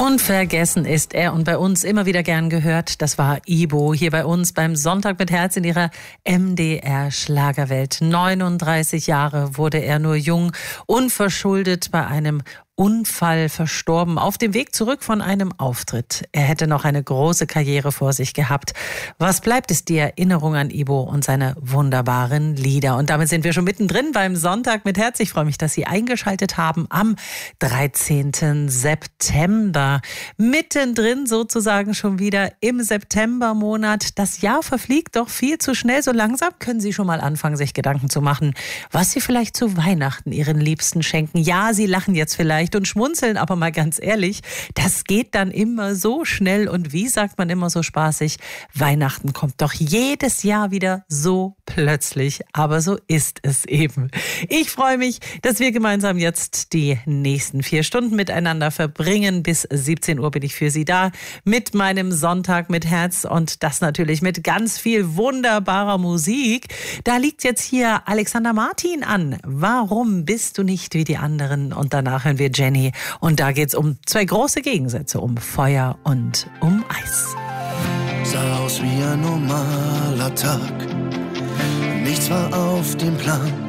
Unvergessen ist er und bei uns immer wieder gern gehört. Das war Ibo hier bei uns beim Sonntag mit Herz in ihrer MDR-Schlagerwelt. 39 Jahre wurde er nur jung, unverschuldet bei einem Unfall verstorben, auf dem Weg zurück von einem Auftritt. Er hätte noch eine große Karriere vor sich gehabt. Was bleibt, ist die Erinnerung an Ibo und seine wunderbaren Lieder. Und damit sind wir schon mittendrin beim Sonntag mit Herz. Ich freue mich, dass Sie eingeschaltet haben am 13. September. Mittendrin sozusagen schon wieder im Septembermonat. Das Jahr verfliegt doch viel zu schnell. So langsam können Sie schon mal anfangen, sich Gedanken zu machen, was Sie vielleicht zu Weihnachten Ihren Liebsten schenken. Ja, Sie lachen jetzt vielleicht und schmunzeln, aber mal ganz ehrlich, das geht dann immer so schnell und wie sagt man immer so spaßig, Weihnachten kommt doch jedes Jahr wieder so plötzlich, aber so ist es eben. Ich freue mich, dass wir gemeinsam jetzt die nächsten 4 Stunden miteinander verbringen. Bis 17 Uhr bin ich für Sie da mit meinem Sonntag mit Herz und das natürlich mit ganz viel wunderbarer Musik. Da liegt jetzt hier Alexander Martin an. Warum bist du nicht wie die anderen? Und danach hören wir Jenny und da geht's um 2 große Gegensätze, um Feuer und um Eis. Sah aus wie ein normaler Tag, nichts war auf dem Plan.